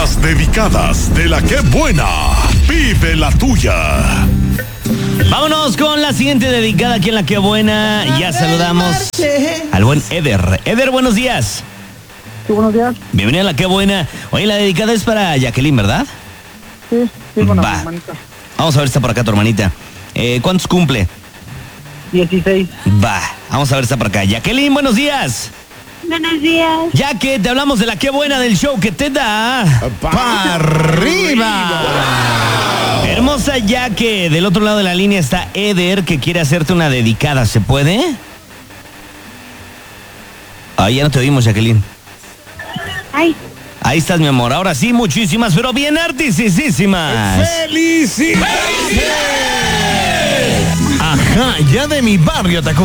Las dedicadas de la que buena. Vive la tuya. Vámonos con la siguiente dedicada aquí en La Que Buena. Ya saludamos al buen Eder. Eder, buenos días. Sí, buenos días. Bienvenido a La Que Buena. Oye, la dedicada es para Jacqueline, ¿verdad? Sí, bueno, Va. hermanita. Vamos a ver, está por acá tu hermanita. ¿Cuántos cumple? 16. Va, vamos a ver, está por acá. Jacqueline, buenos días. Buenos días. Ya que te hablamos de La Que Buena del show que te da ¡Pa' arriba. Hermosa, ya que del otro lado de la línea está Eder, que quiere hacerte una dedicada. ¿Se puede? Ya no te oímos, Jacqueline. Ay, Ahí estás, mi amor. Ahora sí, muchísimas, pero bien artisísimas. ¡Felicidades! Ajá, ya de mi barrio, Tacuba.